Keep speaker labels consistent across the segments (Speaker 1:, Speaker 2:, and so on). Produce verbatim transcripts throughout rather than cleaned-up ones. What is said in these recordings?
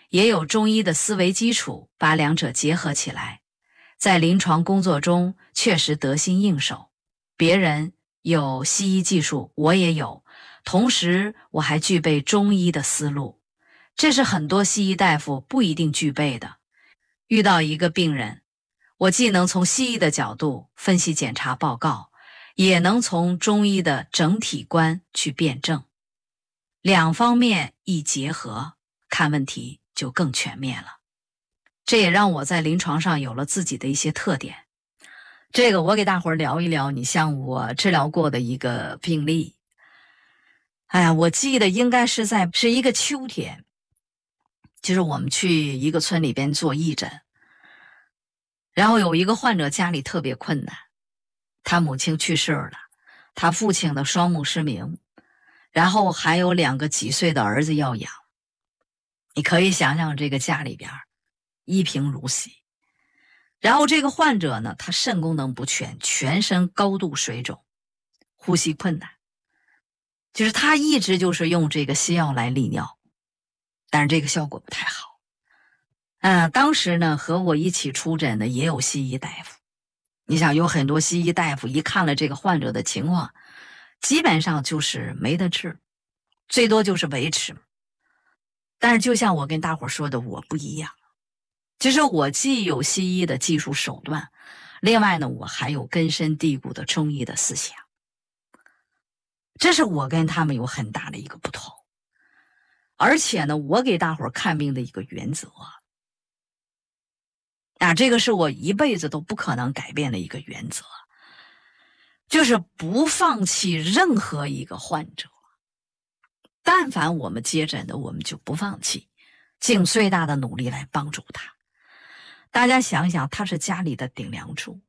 Speaker 1: 也有中医的思维基础，把两者结合起来，在临床工作中确实得心应手。别人有西医技术，我也有，同时我还具备中医的思路，这是很多西医大夫不一定具备的。遇到一个病人，我既能从西医的角度分析检查报告，也能从中医的整体观去辩证，两方面一结合，看问题就更全面了。这也让我在临床上有了自己的一些特点。这个我给大伙儿聊一聊，你像我治疗过的一个病例。哎呀，我记得应该是在是一个秋天，就是我们去一个村里边做义诊，然后有一个患者家里特别困难，他母亲去世了，他父亲的双目失明，然后还有两个几岁的儿子要养。你可以想想这个家里边一贫如洗。然后这个患者呢，他肾功能不全，全身高度水肿，呼吸困难，就是他一直就是用这个西药来利尿，但是这个效果不太好。呃，当时呢和我一起出诊的也有西医大夫，你想有很多西医大夫一看了这个患者的情况，基本上就是没得治，最多就是维持。但是就像我跟大伙说的，我不一样。其实我既有西医的技术手段，另外呢，我还有根深蒂固的中医的思想。这是我跟他们有很大的一个不同。而且呢，我给大伙看病的一个原则啊，这个是我一辈子都不可能改变的一个原则，就是不放弃任何一个患者。但凡我们接诊的，我们就不放弃，尽最大的努力来帮助他。大家想想，他是家里的顶梁柱，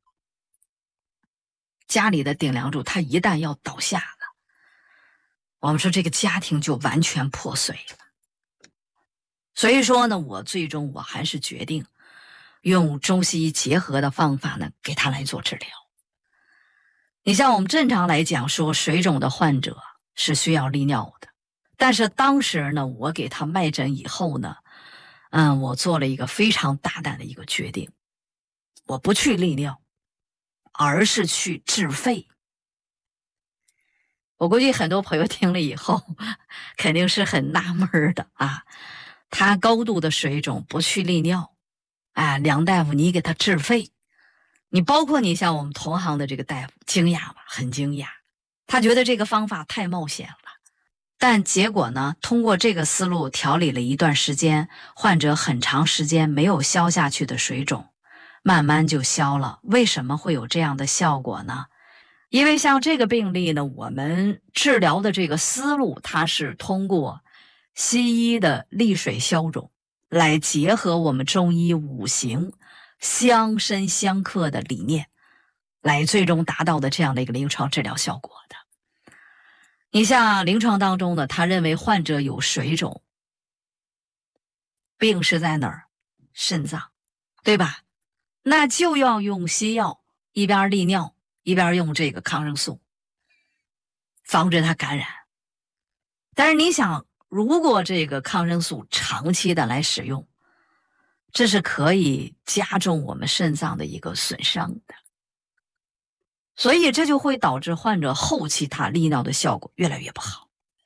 Speaker 1: 家里的顶梁柱，他一旦要倒下了，我们说这个家庭就完全破碎了。所以说呢，我最终我还是决定用中西医结合的方法呢，给他来做治疗。你像我们正常来讲说，水肿的患者是需要利尿的，但是当时呢，我给他脉诊以后呢，嗯，我做了一个非常大胆的一个决定，我不去利尿，而是去治肺。我估计很多朋友听了以后肯定是很纳闷的啊，他高度的水肿不去利尿，啊，梁大夫你给他治肺，你包括你像我们同行的这个大夫惊讶吧，很惊讶，他觉得这个方法太冒险了。但结果呢，通过这个思路调理了一段时间，患者很长时间没有消下去的水肿，慢慢就消了。为什么会有这样的效果呢？因为像这个病例呢，我们治疗的这个思路，它是通过西医的利水消肿，来结合我们中医五行相生相克的理念，来最终达到的这样的一个临床治疗效果的。你像临床当中呢，他认为患者有水肿，病是在哪儿？肾脏，对吧？那就要用西药，一边利尿，一边用这个抗生素，防止它感染。但是你想，如果这个抗生素长期的来使用，这是可以加重我们肾脏的一个损伤的。所以这就会导致患者后期他利尿的效果越来越不好。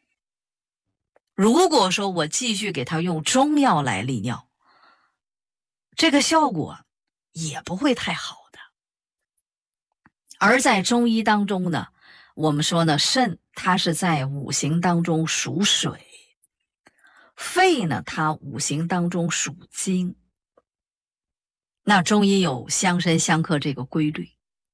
Speaker 1: 如果说我继续给他用中药来利尿，这个效果也不会太好的。而在中医当中呢，我们说呢，肾它是在五行当中属水，肺呢它五行当中属金。那中医有相生相克这个规律，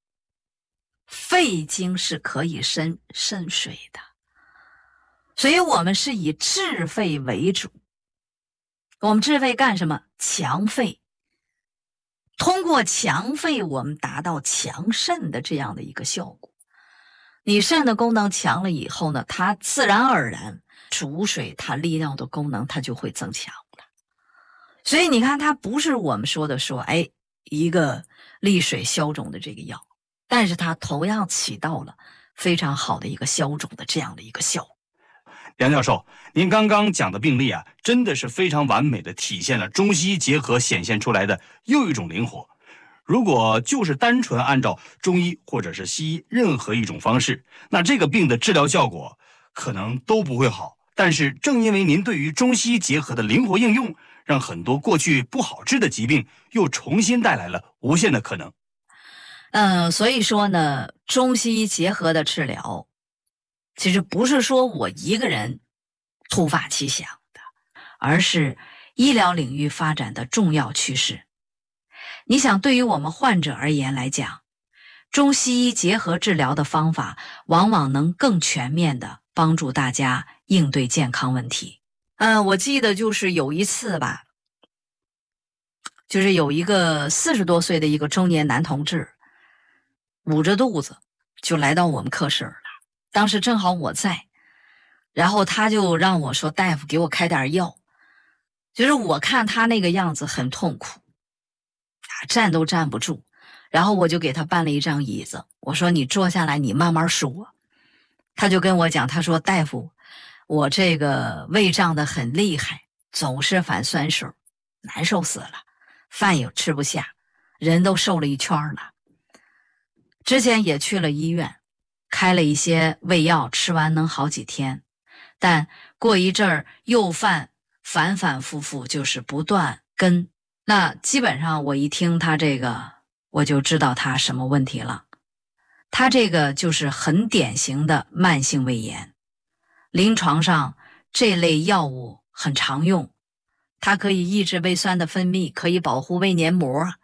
Speaker 1: 肺经是可以生肾水的，所以我们是以治肺为主。我们治肺干什么？强肺。通过强肺，我们达到强肾的这样的一个效果。你肾的功能强了以后呢，它自然而然主水，它利尿的功能它就会增强了。所以你看，它不是我们说的说，哎，一个利水消肿的这个药，但是它同样起到了非常好的一个消肿的这样的一个效果。
Speaker 2: 梁教授，您刚刚讲的病例啊，真的是非常完美的体现了中西医结合显现出来的又一种灵活。如果就是单纯按照中医或者是西医任何一种方式，那这个病的治疗效果可能都不会好。但是正因为您对于中西医结合的灵活应用，让很多过去不好治的疾病又重新带来了无限的可能。
Speaker 1: 嗯、呃，所以说呢，中西医结合的治疗，其实不是说我一个人突发奇想的，而是医疗领域发展的重要趋势。你想，对于我们患者而言来讲，中西医结合治疗的方法往往能更全面地帮助大家应对健康问题。嗯、呃，我记得就是有一次吧，就是有一个四十多岁的一个中年男同志，捂着肚子就来到我们科室了。当时正好我在，然后他就让我说：“大夫，给我开点药。”就是我看他那个样子很痛苦，啊，站都站不住。然后我就给他搬了一张椅子，我说：“你坐下来，你慢慢说。”他就跟我讲，他说：“大夫，我这个胃胀得很厉害，总是反酸水，难受死了，饭也吃不下，人都瘦了一圈了。之前也去了医院，开了一些胃药，吃完能好几天，但过一阵儿又犯，反反复复，就是不断跟。那基本上我一听他这个，我就知道他什么问题了。他这个就是很典型的慢性胃炎，临床上这类药物很常用，它可以抑制胃酸的分泌，可以保护胃黏膜。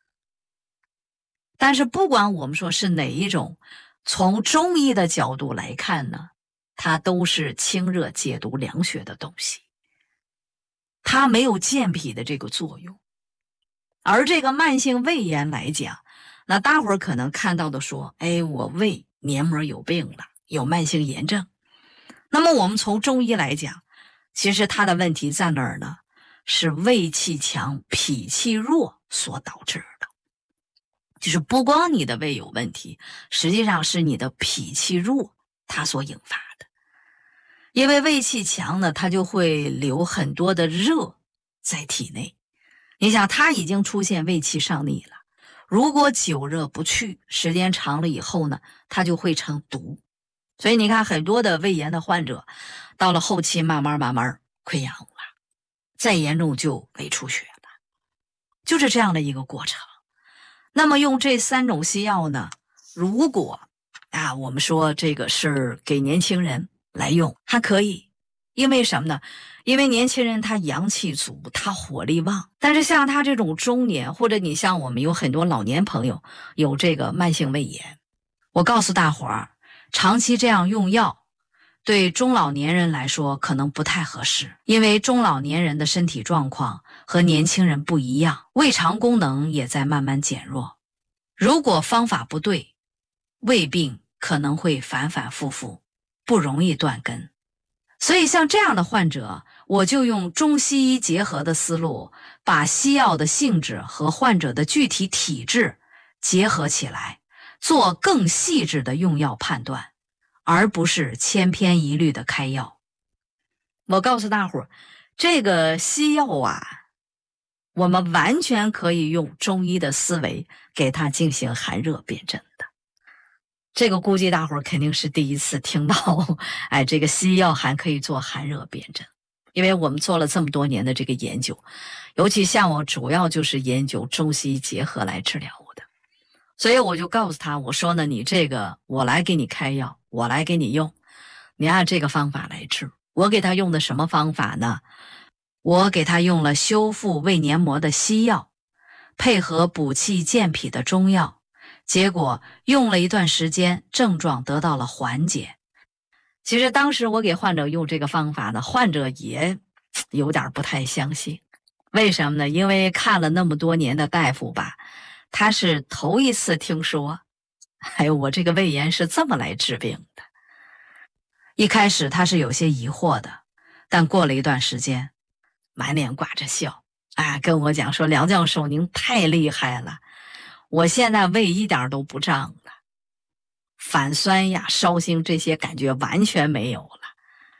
Speaker 1: 但是不管我们说是哪一种，从中医的角度来看呢，它都是清热解毒凉血的东西，它没有健脾的这个作用。而这个慢性胃炎来讲，那大伙儿可能看到的说，哎，我胃黏膜有病了，有慢性炎症。那么我们从中医来讲，其实它的问题在哪儿呢？是胃气强、脾气弱所导致的。就是不光你的胃有问题，实际上是你的脾气弱它所引发的。因为胃气强呢，它就会留很多的热在体内。你想，它已经出现胃气上逆了，如果久热不去，时间长了以后呢，它就会成毒。所以你看，很多的胃炎的患者到了后期慢慢慢慢溃疡了，再严重就胃出血了，就是这样的一个过程。那么用这三种西药呢，如果啊我们说这个是给年轻人来用还可以，因为什么呢？因为年轻人他阳气足，他火力旺。但是像他这种中年，或者你像我们有很多老年朋友有这个慢性胃炎，我告诉大伙儿，长期这样用药对中老年人来说可能不太合适，因为中老年人的身体状况和年轻人不一样，胃肠功能也在慢慢减弱。如果方法不对，胃病可能会反反复复，不容易断根。所以像这样的患者，我就用中西医结合的思路，把西药的性质和患者的具体体质结合起来，做更细致的用药判断，而不是千篇一律的开药。我告诉大伙儿，这个西药啊，我们完全可以用中医的思维给它进行寒热辨证的。这个估计大伙儿肯定是第一次听到，哎，这个西药还可以做寒热辨证。因为我们做了这么多年的这个研究，尤其像我主要就是研究中西医结合来治疗的，所以我就告诉他，我说呢，你这个我来给你开药，我来给你用，你按这个方法来治。我给他用的什么方法呢？我给他用了修复胃黏膜的西药，配合补气健脾的中药。结果用了一段时间，症状得到了缓解。其实当时我给患者用这个方法呢，患者也有点不太相信。为什么呢？因为看了那么多年的大夫吧，他是头一次听说，还有我这个胃炎是这么来治病的。一开始他是有些疑惑的，但过了一段时间，满脸挂着笑，啊，跟我讲说，梁教授您太厉害了，我现在胃一点都不胀了，反酸呀、烧心这些感觉完全没有了。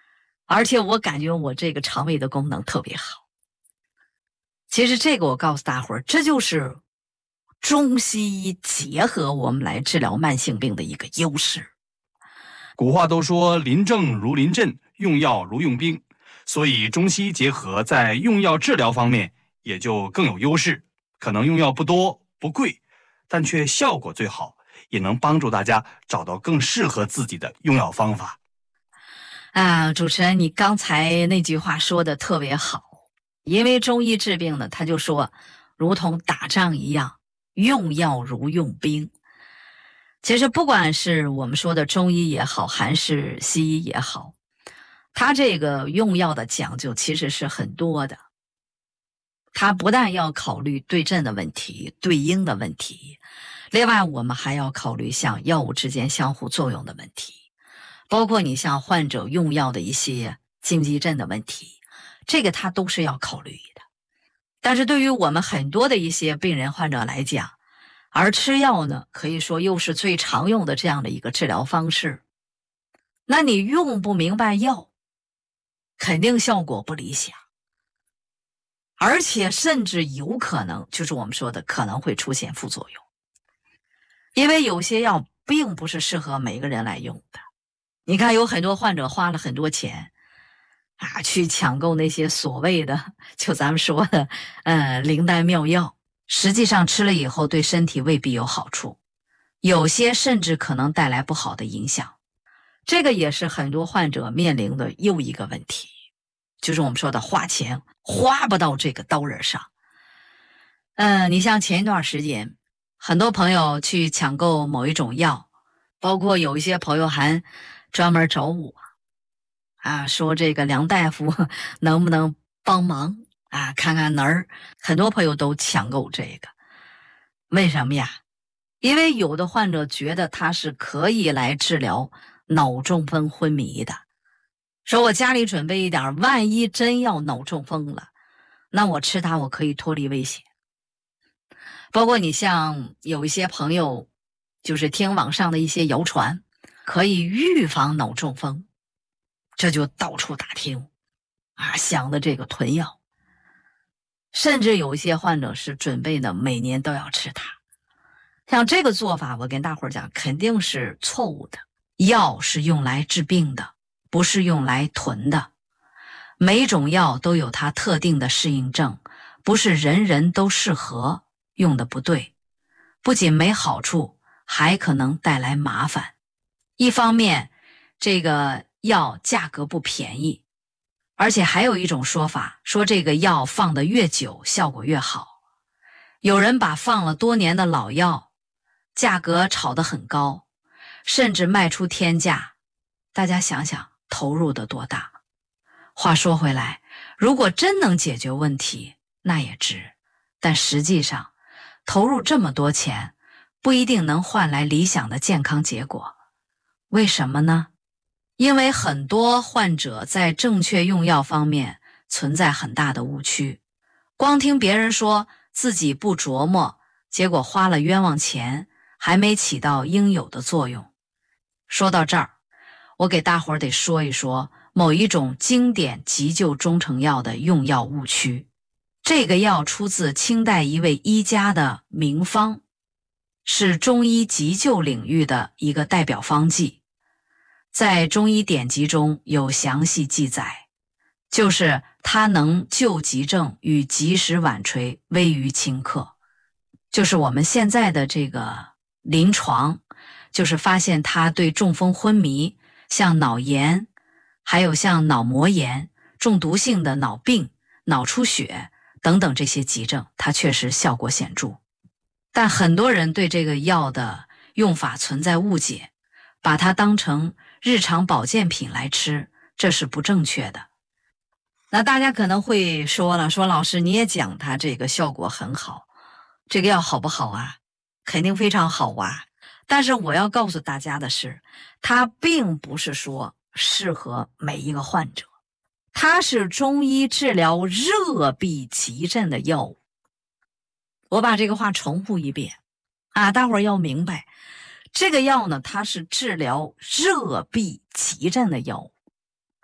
Speaker 1: 而且我感觉我这个肠胃的功能特别好。其实这个我告诉大伙儿，这就是中西医结合我们来治疗慢性病的一个优势。
Speaker 2: 古话都说临症如临阵，用药如用兵，所以中西医结合在用药治疗方面也就更有优势。可能用药不多不贵，但却效果最好，也能帮助大家找到更适合自己的用药方法。
Speaker 1: 啊，主持人，你刚才那句话说的特别好，因为中医治病呢，他就说如同打仗一样，用药如用兵。其实不管是我们说的中医也好，还是西医也好，它这个用药的讲究其实是很多的。它不但要考虑对症的问题、对应的问题，另外我们还要考虑像药物之间相互作用的问题，包括你像患者用药的一些禁忌症的问题，这个它都是要考虑的。但是对于我们很多的一些病人患者来讲，而吃药呢，可以说又是最常用的这样的一个治疗方式。那你用不明白药，肯定效果不理想，而且甚至有可能就是我们说的可能会出现副作用。因为有些药并不是适合每个人来用的。你看有很多患者花了很多钱啊，去抢购那些所谓的就咱们说的呃灵丹妙药，实际上吃了以后对身体未必有好处，有些甚至可能带来不好的影响。这个也是很多患者面临的又一个问题，就是我们说的花钱花不到这个刀刃上。呃，你像前一段时间很多朋友去抢购某一种药，包括有一些朋友还专门找我啊，说这个梁大夫能不能帮忙啊，看看哪儿。很多朋友都抢购这个，为什么呀？因为有的患者觉得它是可以来治疗脑中风昏迷的，说我家里准备一点，万一真要脑中风了，那我吃它我可以脱离危险。包括你像有一些朋友就是听网上的一些谣传，可以预防脑中风，这就到处打听啊，想的这个囤药，甚至有一些患者是准备的每年都要吃它。像这个做法，我跟大伙儿讲肯定是错误的。药是用来治病的，不是用来囤的。每种药都有它特定的适应症，不是人人都适合，用的不对，不仅没好处，还可能带来麻烦。一方面，这个药价格不便宜，而且还有一种说法，说这个药放得越久，效果越好。有人把放了多年的老药，价格炒得很高，甚至卖出天价。大家想想，投入的多大？话说回来，如果真能解决问题，那也值。但实际上，投入这么多钱，不一定能换来理想的健康结果。为什么呢？因为很多患者在正确用药方面存在很大的误区，光听别人说，自己不琢磨，结果花了冤枉钱，还没起到应有的作用。说到这儿，我给大伙儿得说一说某一种经典急救中成药的用药误区。这个药出自清代一位医家的名方，是中医急救领域的一个代表方剂，在中医典籍中有详细记载，就是它能救急症与及时晚垂，危于顷刻。就是我们现在的这个临床，就是发现它对中风昏迷，像脑炎，还有像脑膜炎、中毒性的脑病、脑出血等等这些急症，它确实效果显著。但很多人对这个药的用法存在误解，把它当成日常保健品来吃，这是不正确的。那大家可能会说了，说老师你也讲它这个效果很好，这个药好不好啊？肯定非常好啊。但是我要告诉大家的是，它并不是说适合每一个患者，它是中医治疗热痹急症的药物。我把这个话重复一遍啊，大伙儿要明白，这个药呢，它是治疗热痹急症的药物。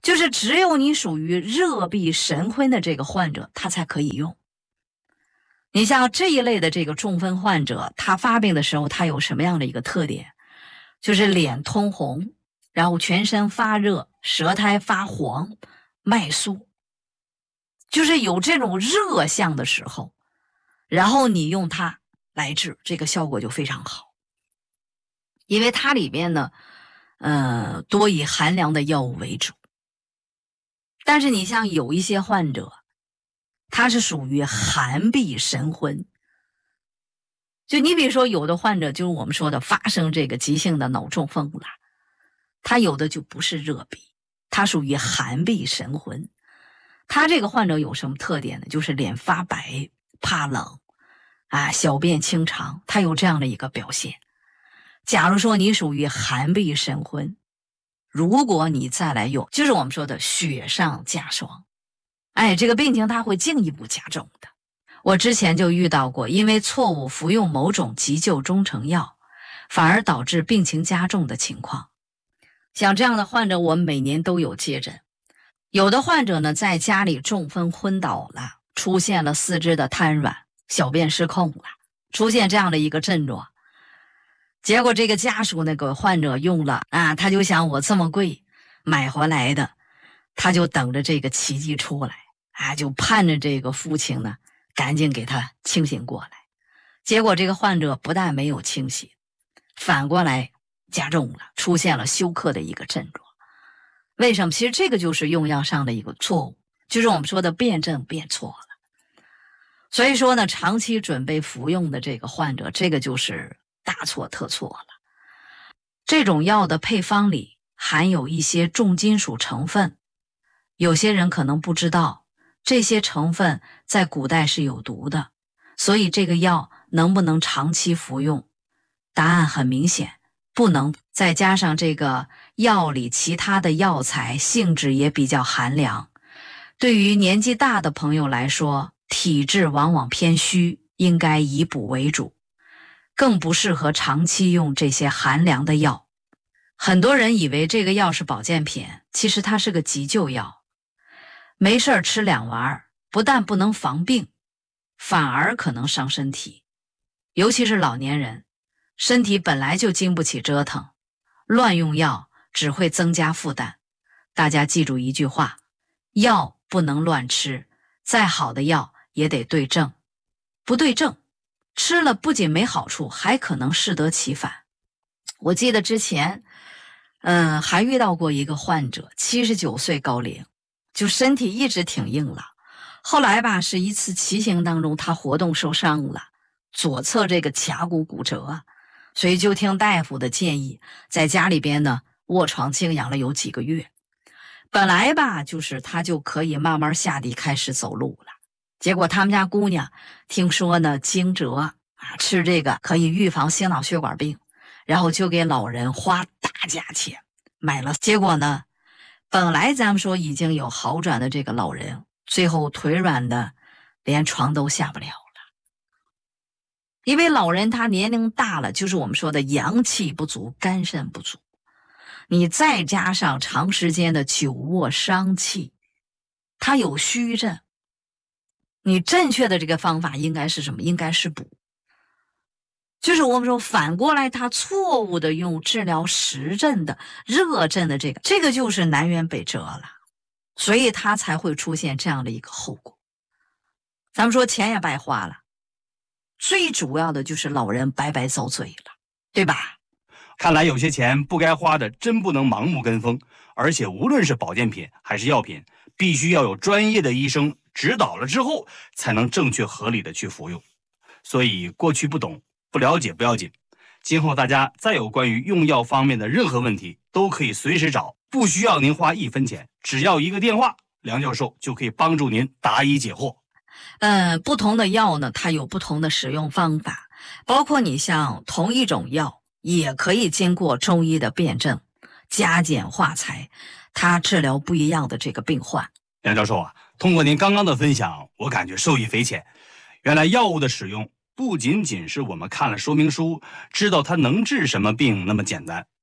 Speaker 1: 就是只有你属于热闭神昏的这个患者，他才可以用。你像这一类的这个中风患者，他发病的时候，他有什么样的一个特点？就是脸通红，然后全身发热，舌苔发黄，脉肃，就是有这种热象的时候，然后你用它来治，这个效果就非常好。因为它里边呢，呃，多以寒凉的药物为主。但是你像有一些患者，他是属于寒闭神昏。就你比如说有的患者就是我们说的发生这个急性的脑中风了，他有的就不是热闭，他属于寒闭神昏。他这个患者有什么特点呢？就是脸发白，怕冷啊，小便清长，他有这样的一个表现。假如说你属于寒闭神昏，如果你再来用，就是我们说的雪上加霜，哎，这个病情它会进一步加重的。我之前就遇到过，因为错误服用某种急救中成药，反而导致病情加重的情况。像这样的患者，我们每年都有接诊。有的患者呢，在家里中风昏倒了，出现了四肢的瘫软，小便失控了，出现这样的一个症状。结果这个家属那个患者用了啊，他就想我这么贵买回来的，他就等着这个奇迹出来啊，就盼着这个父亲呢赶紧给他清醒过来。结果这个患者不但没有清醒，反过来加重了，出现了休克的一个症状。为什么？其实这个就是用药上的一个错误，就是我们说的辨证辨错了。所以说呢，长期准备服用的这个患者，这个就是大错特错了。这种药的配方里含有一些重金属成分，有些人可能不知道，这些成分在古代是有毒的，所以这个药能不能长期服用？答案很明显，不能。再加上这个药里其他的药材性质也比较寒凉，对于年纪大的朋友来说，体质往往偏虚，应该以补为主，更不适合长期用这些寒凉的药。很多人以为这个药是保健品，其实它是个急救药，没事吃两丸，不但不能防病，反而可能伤身体。尤其是老年人，身体本来就经不起折腾，乱用药只会增加负担。大家记住一句话，药不能乱吃，再好的药也得对症，不对症，吃了不仅没好处，还可能适得其反。我记得之前嗯、呃，还遇到过一个患者，七十九岁高龄，就身体一直挺硬朗。后来吧，是一次骑行当中，他活动受伤了，左侧这个髂骨骨折，所以就听大夫的建议，在家里边呢卧床静养了有几个月。本来吧，就是他就可以慢慢下地开始走路了。结果他们家姑娘听说呢惊蛰啊，吃这个可以预防心脑血管病，然后就给老人花大价钱买了。结果呢，本来咱们说已经有好转的这个老人，最后腿软的连床都下不了了。因为老人他年龄大了，就是我们说的阳气不足，肝肾不足，你再加上长时间的久卧伤气，他有虚症。你正确的这个方法应该是什么？应该是补。就是我们说反过来，他错误的用治疗实症的热症的这个，这个就是南辕北辙了，所以他才会出现这样的一个后果。咱们说钱也白花了，最主要的就是老人白白遭罪了，对吧？
Speaker 2: 看来有些钱不该花的，真不能盲目跟风，而且无论是保健品还是药品，必须要有专业的医生指导了之后，才能正确合理的去服用。所以过去不懂不了解不要紧，今后大家再有关于用药方面的任何问题，都可以随时找，不需要您花一分钱，只要一个电话，梁教授就可以帮助您答疑解惑。
Speaker 1: 呃，不同的药呢，它有不同的使用方法，包括你像同一种药，也可以经过中医的辩证，加减化裁，它治疗不一样的这个病患。
Speaker 2: 梁教授啊，通过您刚刚的分享，我感觉受益匪浅。原来药物的使用不仅仅是我们看了说明书知道它能治什么病那么简单，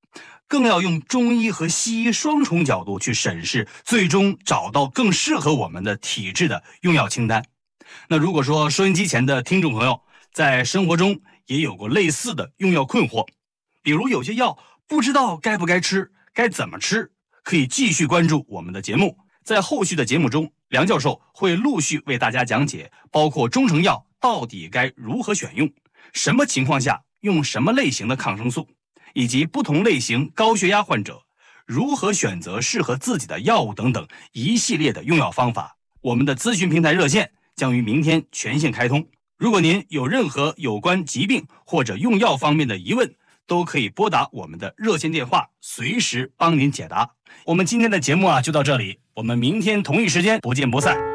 Speaker 2: 更要用中医和西医双重角度去审视，最终找到更适合我们的体质的用药清单。那如果说收音机前的听众朋友在生活中也有过类似的用药困惑，比如有些药不知道该不该吃，该怎么吃，可以继续关注我们的节目。在后续的节目中，梁教授会陆续为大家讲解，包括中成药到底该如何选用，什么情况下用什么类型的抗生素，以及不同类型高血压患者如何选择适合自己的药物等等一系列的用药方法。我们的咨询平台热线将于明天全线开通，如果您有任何有关疾病或者用药方面的疑问，都可以拨打我们的热线电话，随时帮您解答。我们今天的节目啊就到这里，我们明天同一时间不见不散。